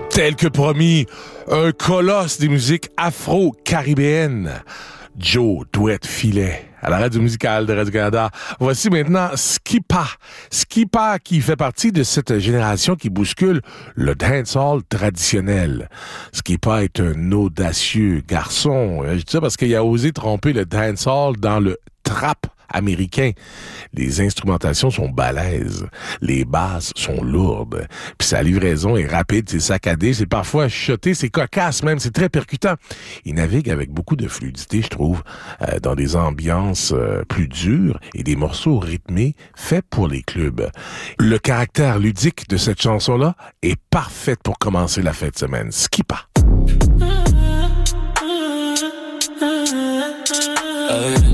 Tel que promis, un colosse des musiques afro-caribéennes. Joe Douette Filet, à la radio musicale de Radio-Canada. Voici maintenant Skipa. Skipa qui fait partie de cette génération qui bouscule le dancehall traditionnel. Skipa est un audacieux garçon. Je dis ça parce qu'il a osé tromper le dancehall dans le trap américain. Les instrumentations sont balèzes, les basses sont lourdes, puis sa livraison est rapide, c'est saccadé, c'est parfois chuchoté, c'est cocasse même, c'est très percutant. Il navigue avec beaucoup de fluidité, je trouve, dans des ambiances plus dures et des morceaux rythmés faits pour les clubs. Le caractère ludique de cette chanson-là est parfait pour commencer la fête de semaine. Skipa.